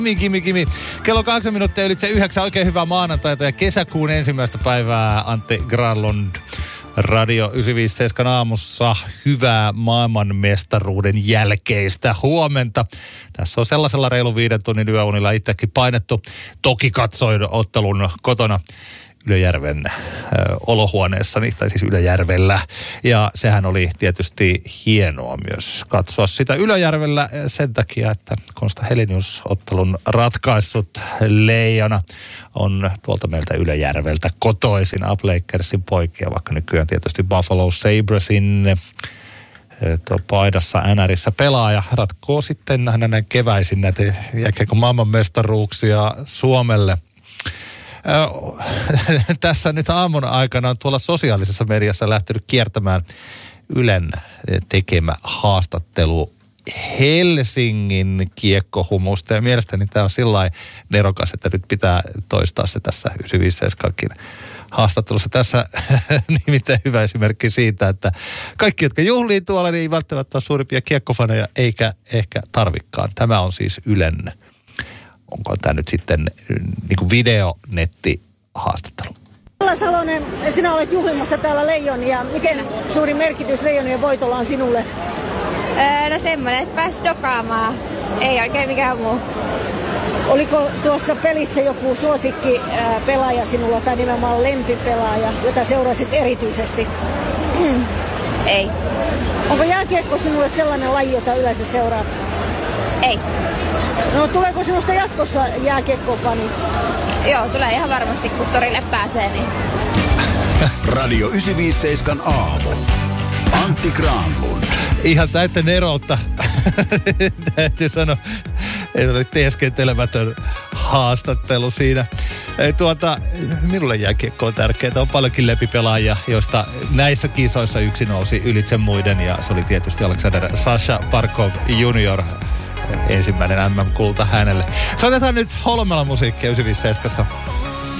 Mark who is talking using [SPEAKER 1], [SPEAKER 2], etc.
[SPEAKER 1] Kimi. Kello 8 minuuttia ylitse 9. Oikein hyvää maanantaita ja kesäkuun 1. päivää Antti Granlund. Radio 957 aamussa hyvää maailmanmestaruuden jälkeistä huomenta. Tässä on sellaisella reilu 5 tunnin yöunilla itsekin painettu. Toki katsoin ottelun kotona Ylöjärven olohuoneessani, tai siis Ylöjärvellä. Ja sehän oli tietysti hienoa myös katsoa sitä Ylöjärvellä sen takia, että Konsta Helenius ottelun ratkaissut leijona on tuolta meiltä Ylöjärveltä kotoisin Uplakersin poikia, vaikka nykyään tietysti Buffalo Sabresin paidassa NRissä pelaaja. Ratkoo sitten näin keväisin näitä jälkeen maailmanmestaruuksia Suomelle. Tässä nyt aamun aikana on tuolla sosiaalisessa mediassa lähtenyt kiertämään Ylen tekemä haastattelu Helsingin kiekkohumusta. Ja mielestäni tämä on sillain nerokas, että nyt pitää toistaa se tässä 957 haastattelussa. Tässä nimittäin hyvä esimerkki siitä, että kaikki, jotka juhlii tuolla, niin ei välttämättä ole suurimpia kiekkofaneja, eikä ehkä tarvikkaan. Tämä on siis Ylen. Onko tämä nyt sitten niin kuin videonetti-haastattelu?
[SPEAKER 2] Alla Salonen, sinä olet juhlimassa täällä Leijonia. Miten suuri merkitys Leijonien voitolla on sinulle?
[SPEAKER 3] No semmoinen, että pääsi dokaamaan. Ei oikein mikään muu.
[SPEAKER 2] Oliko tuossa pelissä joku suosikki pelaaja sinulla tai nimenomaan lempipelaaja, jota seurasit erityisesti?
[SPEAKER 3] Ei.
[SPEAKER 2] Onko jääkiekko sinulle sellainen laji, jota yleensä seuraat?
[SPEAKER 3] Ei.
[SPEAKER 2] No tuleeko sinusta jatkossa jääkiekkofani?
[SPEAKER 3] Joo, tulee ihan varmasti, kun torille pääsee. Niin.
[SPEAKER 4] Radio 957 aamu. Antti Granlund.
[SPEAKER 1] Ihan täyttä neroutta. Täytyy sanoa, ei ole teeskentelemätön haastattelu siinä. Minulle jääkiekko on tärkeää. On paljonkin lepipelaajia, joista näissä kisoissa yksi nousi ylitse muiden. Ja se oli tietysti Alexander Sasha Barkov Junior. Ensimmäinen MM-kulta hänelle. Soitetaan nyt Holmella musiikkia 957.